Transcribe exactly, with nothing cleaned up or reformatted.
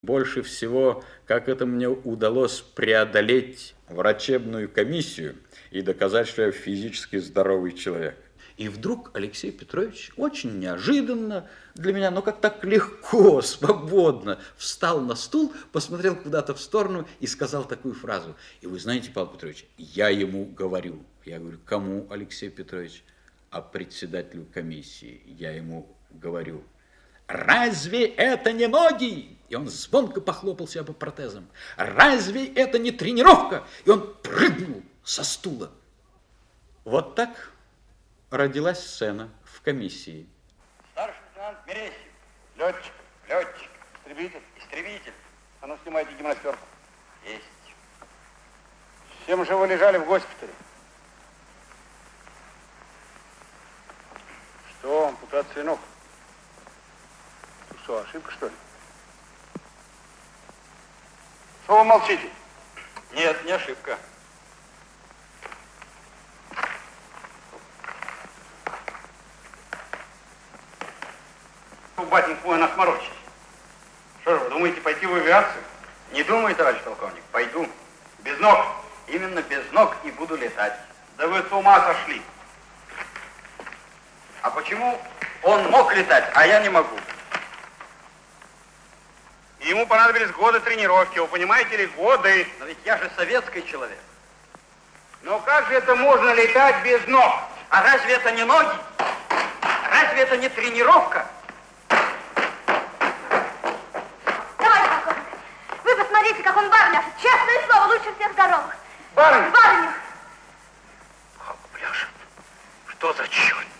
Больше всего, как это мне удалось преодолеть врачебную комиссию и доказать, что я физически здоровый человек. И вдруг Алексей Петрович очень неожиданно для меня, но как так легко, свободно, встал на стул, посмотрел куда-то в сторону и сказал такую фразу. И вы знаете, Павел Петрович, я ему говорю. Я говорю, кому, Алексей Петрович? А председателю комиссии. Я ему говорю, разве это не ноги? И он звонко похлопал себя по протезам. Разве это не тренировка? И он прыгнул со стула. Вот так родилась сцена в комиссии. Старший лейтенант Мересьев. Летчик, летчик. Истребитель, истребитель. А ну, снимайте гимнастерку. Есть. С чем же вы лежали в госпитале? Что, ампутация ног? Что, ошибка, что ли? Что вы молчите? Нет, не ошибка. Батенька мой, нас морочить. Что же, вы думаете пойти в авиацию? Не думаю, товарищ полковник, пойду. Без ног. Именно без ног и буду летать. Да вы с ума сошли. А почему он мог летать, а я не могу? Ему понадобились годы тренировки, вы понимаете ли, годы. Но ведь я же советский человек. Но как же это можно летать без ног? А разве это не ноги? Разве это не тренировка? Товарищ полковник, вы посмотрите, как он барыню пляшет. Честное слово, лучше всех здоровых. Барыню? Барыню. Как пляшет? Что за черт?